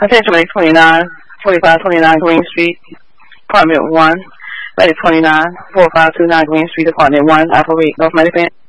Attention, Medic 29, 4529 Green Street, Apartment 1. Medic 29, 4529 Green Street, Apartment 1, Alpha Reed, North Medic Band.